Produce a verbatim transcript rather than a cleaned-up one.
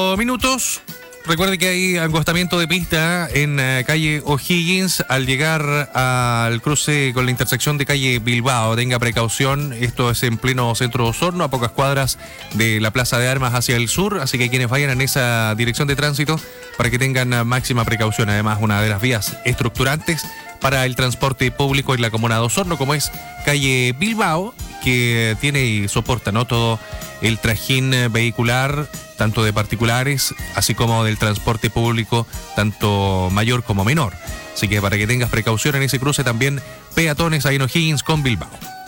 Minutos. Recuerde que hay angostamiento de pista en uh, calle O'Higgins al llegar al cruce con la intersección de calle Bilbao. Tenga precaución, esto es en pleno centro de Osorno, a pocas cuadras de la Plaza de Armas hacia el sur, así que quienes vayan en esa dirección de tránsito para que tengan uh, máxima precaución. Además, una de las vías estructurantes para el transporte público en la comuna de Osorno, como es calle Bilbao, que tiene y soporta, ¿no?, todo el trajín vehicular, tanto de particulares, así como del transporte público, tanto mayor como menor. Así que para que tengas precaución en ese cruce, también peatones ahí en O'Higgins con Bilbao.